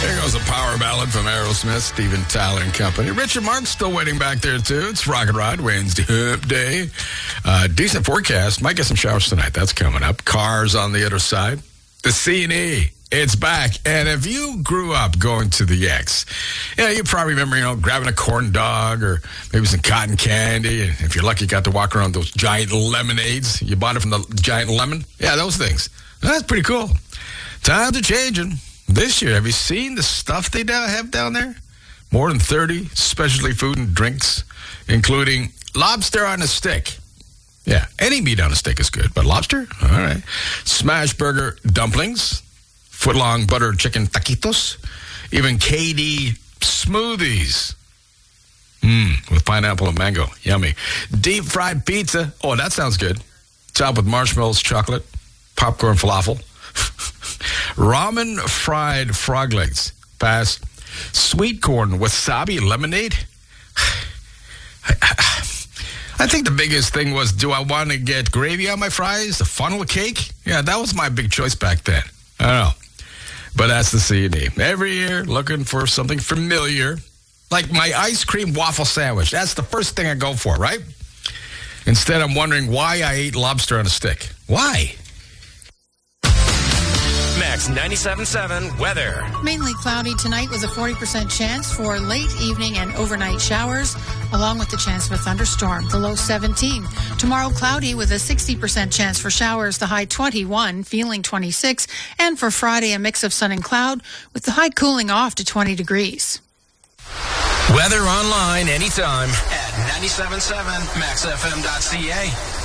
There goes a power ballad from Aerosmith, Steven Tyler and Company. Richard Mark's still waiting back there, too. It's Rocket Ride, Wednesday Hump Day. Decent forecast. Might get some showers tonight. That's coming up. Cars on the other side. The C&E. It's back. And if you grew up going to the X, you probably remember, grabbing a corn dog or maybe some cotton candy. And if you're lucky, you got to walk around those giant lemonades. You bought it from the Giant Lemon. Yeah, those things. That's pretty cool. Times are changing. This year, have you seen the stuff they have down there? More than 30 specialty food and drinks, including lobster on a stick. Yeah, any meat on a stick is good, but lobster? All right. Smash burger dumplings, foot-long butter chicken taquitos, even KD smoothies. With pineapple and mango. Yummy. Deep fried pizza. Oh, that sounds good. Topped with marshmallows, chocolate, popcorn, falafel. Ramen fried frog legs. Pass. Sweet corn wasabi lemonade. I think the biggest thing was, do I want to get gravy on my fries? A funnel cake? Yeah, that was my big choice back then. I don't know. But that's the C&E. Every year, looking for something familiar. Like my ice cream waffle sandwich. That's the first thing I go for, right? Instead, I'm wondering why I ate lobster on a stick. Why? Max 97.7 weather. Mainly cloudy tonight with a 40% chance for late evening and overnight showers, along with the chance of a thunderstorm, the low 17. Tomorrow cloudy with a 60% chance for showers, the high 21, feeling 26. And for Friday, a mix of sun and cloud with the high cooling off to 20 degrees. Weather online anytime at 97.7maxfm.ca.